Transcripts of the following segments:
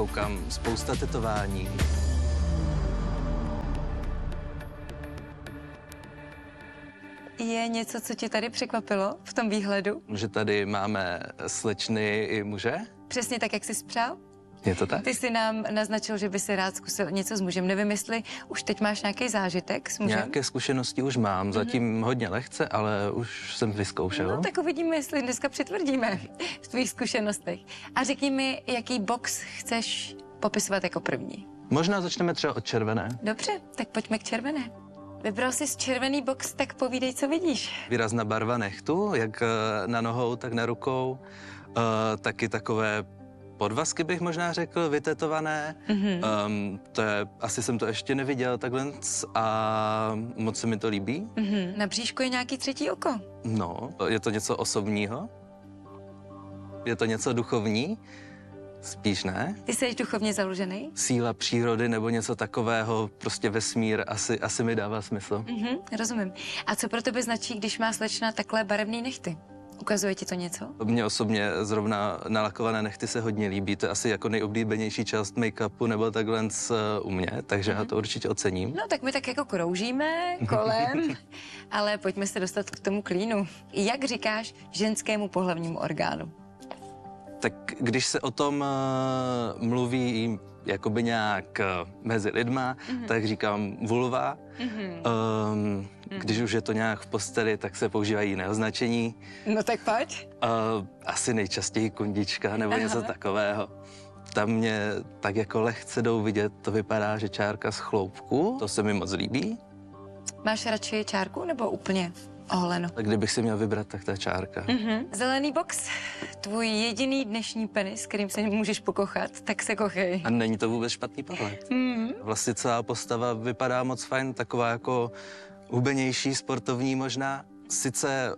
koukám spousta tetování. Je něco, co tě tady překvapilo v tom výhledu? Že tady máme slečny i muže? Přesně tak, jak jsi spřál? Je to tak? Ty jsi nám naznačil, že by si rád zkusil něco s mužem. Nevím, jestli už teď máš nějaký zážitek s mužem? Nějaké zkušenosti už mám, zatím hodně lehce, ale už jsem vyzkoušel. No, tak uvidíme, jestli dneska přitvrdíme v tvých zkušenostech. A řekni mi, jaký box chceš popisovat jako první. Možná začneme třeba od červené. Dobře, tak pojďme k červené. Vybral jsi červený box, tak povídej, co vidíš. Výrazná barva nechtu, jak na nohou, tak na rukou. Taky takové podvazky bych možná řekl, vytetované. Asi jsem to ještě neviděl takhle a moc se mi to líbí. Na bříšku je nějaký třetí oko. No, je to něco osobního? Je to něco duchovní? Spíš ne. Ty jsi duchovně založený? Síla přírody nebo něco takového, prostě vesmír, asi mi dává smysl. Rozumím. A co pro tebe značí, když má slečna takhle barevný nechty? Ukazuje ti to něco? Mně osobně zrovna nalakované nechty se hodně líbí, to je asi jako nejoblíbenější část make-upu nebo takhle u mě, takže já to určitě ocením. No tak my tak jako kroužíme kolem, ale pojďme se dostat k tomu klínu. Jak říkáš ženskému pohlavnímu orgánu? Tak když se o tom mluví jakoby nějak mezi lidma, tak říkám vulva. Když už je to nějak v posteli, tak se používají jiné označení. No tak pojď. Asi nejčastěji kundička nebo něco takového. Tam mě tak jako lehce jdou vidět, to vypadá, že čárka z chloupku, to se mi moc líbí. Máš radši čárku nebo úplně oholeno? Tak kdybych si měl vybrat, tak ta čárka. Zelený box, tvůj jediný dnešní penis, kterým se můžeš pokochat, tak se kochej. A není to vůbec špatný pohled. Vlastně celá postava vypadá moc fajn, taková jako hubenější, sportovní možná. Sice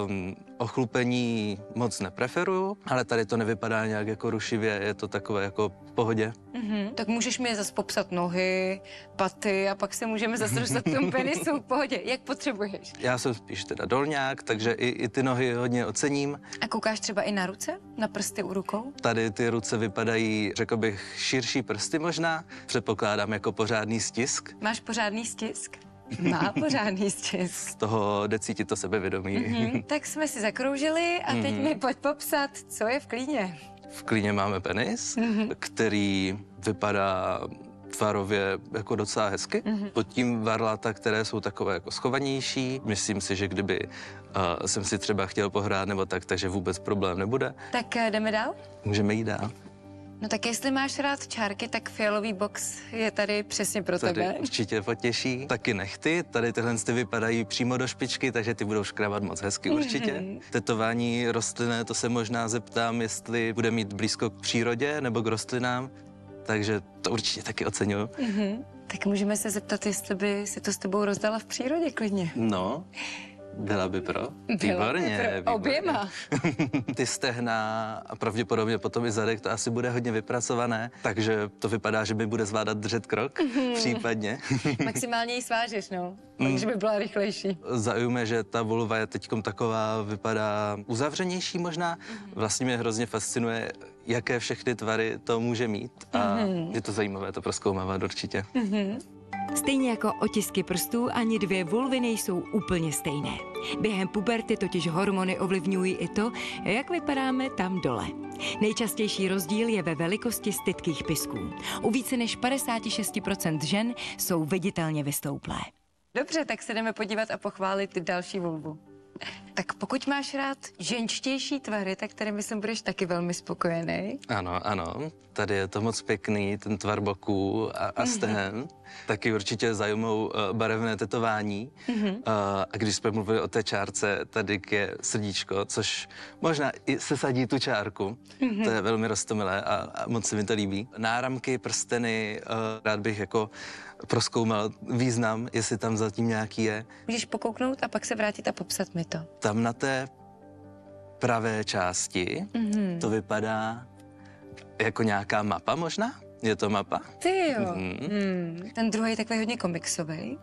ochlupení moc nepreferuju, ale tady to nevypadá nějak jako rušivě, je to takové jako v pohodě. Tak můžeš mi zase popsat nohy, paty a pak se můžeme zase dostat k tomu penisu v pohodě, jak potřebuješ. Já jsem spíš teda dolňák, takže i ty nohy hodně ocením. A koukáš třeba i na ruce? Na prsty u rukou? Tady ty ruce vypadají, řekl bych, širší prsty možná. Předpokládám jako pořádný stisk. Máš pořádný stisk? Má pořádný stisk. Z toho jde cítit to sebevědomí. Tak jsme si zakroužili a teď mi pojď popsat, co je v klíně. V klíně máme penis, který vypadá tvarově jako docela hezky. Pod tím varlata, které jsou takové jako schovanější. Myslím si, že kdyby jsem si třeba chtěl pohrát nebo tak, takže vůbec problém nebude. Tak jdeme dál? Můžeme jít dál. No tak jestli máš rád čárky, tak fialový box je tady přesně pro Tady tebe. určitě potěší. Taky nechty, tady tyhle vypadají přímo do špičky, takže ty budou škrabat moc hezky určitě. Tetování rostlinné, to se možná zeptám, jestli bude mít blízko k přírodě nebo k rostlinám, takže to určitě taky oceňuju. Tak můžeme se zeptat, jestli by si to s tebou rozdala v přírodě klidně. No, byla by pro. Byla by Výborně. pro oběma. Ty stehna a pravděpodobně potom i zadek, to asi bude hodně vypracované, takže to vypadá, že mi bude zvládat držet krok, případně. Maximálně ji svážeš, no. Takže by byla rychlejší. Zaujme, že ta vulva je teďkom taková, vypadá uzavřenější možná. Vlastně mě hrozně fascinuje, jaké všechny tvary to může mít a je to zajímavé to prozkoumávat určitě. Stejně jako otisky prstů, ani dvě vulvy nejsou úplně stejné. Během puberty totiž hormony ovlivňují i to, jak vypadáme tam dole. Nejčastější rozdíl je ve velikosti stytkých pysků. U více než 56% žen jsou viditelně vystouplé. Dobře, tak se jdeme podívat a pochválit další vulvu. Tak pokud máš rád ženštější tvary, tak tady myslím, budeš taky velmi spokojený. Ano, ano, tady je to moc pěkný, ten tvar boků a stehen. Taky určitě zajímou barevné tetování. A když jsme mluvili o té čárce, tady je srdíčko, což možná i sesadí tu čárku. To je velmi roztomilé a moc se mi to líbí. Náramky, prsteny, rád bych jako prozkoumal význam, jestli tam zatím nějaký je. Můžeš pokouknout a pak se vrátit a popsat mi to. Tam na té pravé části to vypadá jako nějaká mapa možná? Je to mapa? Ty jo. Ten druhý je takový hodně komiksový.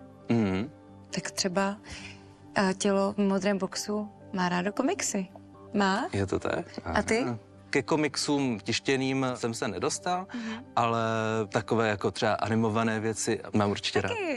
Tak třeba tělo v modrém boxu má rádo komiksy. Má? Je to tak? A ty? Ke komiksům tištěným jsem se nedostal, ale takové jako třeba animované věci mám určitě rád.